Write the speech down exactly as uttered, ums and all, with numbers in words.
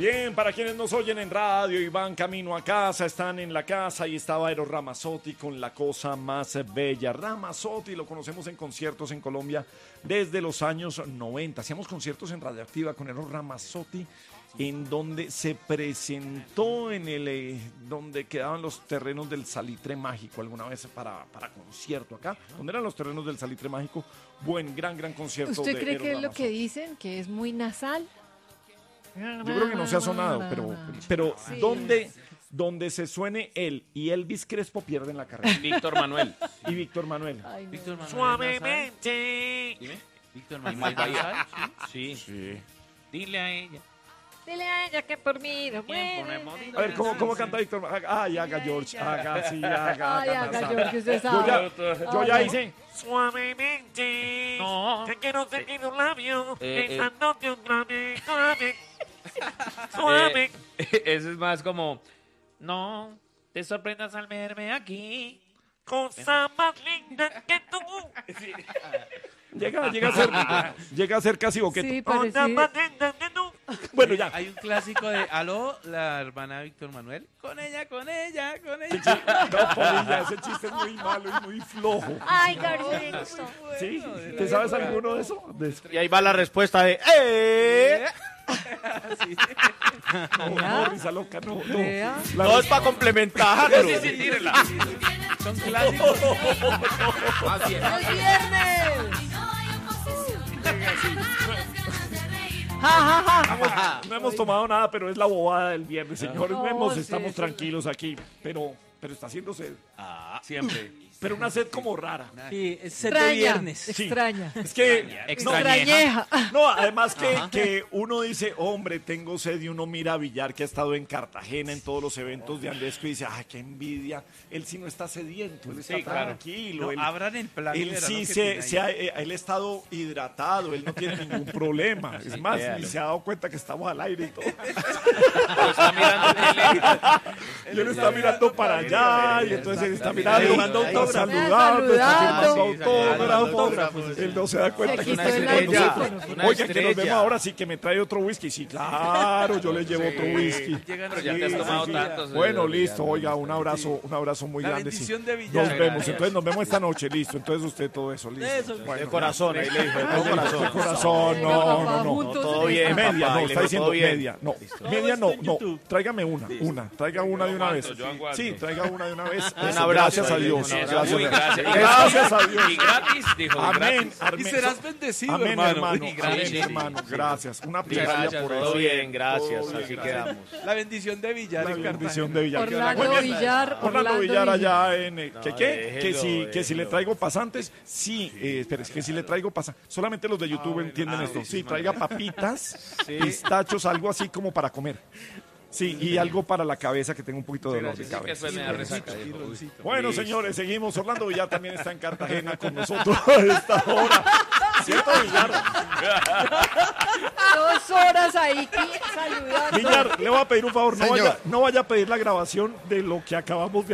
Bien, para quienes nos oyen en radio y van camino a casa, están en la casa y estaba Eros Ramazzotti con La Cosa Más Bella. Ramazzotti lo conocemos en conciertos en Colombia desde los años noventa. Hacíamos conciertos en Radioactiva con Eros Ramazzotti, en donde se presentó en el eh, donde quedaban los terrenos del Salitre Mágico alguna vez para, para concierto acá, donde eran los terrenos del Salitre Mágico. Buen, gran, gran concierto. ¿Usted de cree Eros que es lo Ramazzotti. que dicen, que es muy nasal? Yo creo que no se ha sonado, pero, pero Sí. donde, donde se suene él y Elvis Crespo pierden la carrera. Víctor Manuel. Y Víctor Manuel. Ay, no. Víctor Manuel. Suavemente. Dime. Víctor Manuel Nasal. Sí. Sí. Dile a ella. Dile a ella que por mí no Tiempo, muere. no hemos A ver, ¿cómo, cómo canta Víctor? Ay, haga George, haga, sí, haga, Ay, haga. haga, Nazar. George, usted Yo sabe. ya, yo ya hice. Suavemente. No. Te quiero sentir un labio. Eh, eh. Besándote otra vez, otra vez. Suave. Eh, eso es más como, no te sorprendas al verme aquí. Cosa más linda que tú. Llega, llega a ser, llega a ser casi boqueto. Sí, Cosa parecido. más linda que tú. Bueno, ya. Hay un clásico de Aló, la hermana de Víctor Manuel. Con ella, con ella, con ella. No, Polilla, ese chiste es muy malo y muy flojo. Ay, García. ¿Sí? ¿Te sabes alguno de eso? De eso. Y ahí va la respuesta de, ¡eh! No, no, risa loca, no, no. Vea. La No es para complementarlo. Sí, sí, tírela. Son clásicos. ¡El viernes! Ja, ja, ja. No hemos tomado nada, pero es la bobada del viernes, señores. No No, hemos, sí, estamos sí. tranquilos aquí, pero, pero está haciendo sed. Ah, siempre. Pero una sed como rara. Sí, es set de Extraña, viernes. Sí. extraña. Es que Extrañeja. no, además que, que uno dice, hombre, tengo sed, y uno mira a Villar, que ha estado en Cartagena en todos los eventos de Andesco, y dice, ay, qué envidia. Él sí no está sediento, él está Sí, claro. tranquilo. No, él, abran el plan. él de verano sí que se, tiene se ha, ahí. eh, él ha estado hidratado, él no tiene ningún problema. Es más, véalo. ni se ha dado cuenta que estamos al aire y todo. Está mirando tele. Y él está mirando para allá, y entonces él está mirando, firmando está autógrafos. saludando, está Saludando. firmando autógrafos. Él no se da cuenta Aquí que está estoy en la haciendo estrella. nosotros. Una Oiga, que nos estrella. vemos ahora, sí, que me trae otro whisky. Sí, claro, yo le llevo otro whisky. Llegan Pero ya te has Sí, tomado sí, sí. tantos. Bueno, eh, listo, ya, oiga, un abrazo, un abrazo muy La grande. Sí. bendición de Villar. Nos vemos, entonces nos vemos esta noche, listo. Entonces usted todo eso, listo. Eso. Bueno, De corazón, ahí le dijo, de de corazón. corazón, no, no, no. Juntos todo en bien, esta- Media, papá, no, y le está dijo, diciendo todo bien. media. No, media no, no. Tráigame una, una. Traiga una de una vez. aguanto, yo aguanto. Sí, traiga una de una vez. Un Eso, abrazo. Gracias a ahí le dijo, Dios. un abrazo. Gracias, Uy, gracias. Y gracias a Dios. Y gratis, dijo. y Amén. gratis. amén. Y serás bendecido, Amén, hermano. hermano. Y Amén, gracias. sí, hermano. sí. Gracias. Una Muchas plegaria gracias, por todo eso. bien, gracias. Todo bien, Así gracias. quedamos. La bendición de Villar. La en bendición Cartagena. de Villar. Orlando Muy bien. Villar, Orlando Orlando Villar Villar. allá en... eh, ¿Qué No, qué? déjelo, que si, que si le déjelo. traigo pasantes, sí, eh, espera, es que si le traigo pasantes. Solamente los de YouTube entienden ah, esto. sí, Sí, sí, traiga papitas, pistachos, algo así como para comer. Sí, y algo para la cabeza, que tengo un poquito de dolor de Sí, que cabeza. después me da resaca, dijo. Bueno, señores, seguimos. Orlando Villar también está en Cartagena con nosotros a esta hora. ¿Cierto, Villar? Dos horas ahí que- saludando. Villar, le voy a pedir un favor. No Señor. vaya, no vaya a pedir la grabación de lo que acabamos de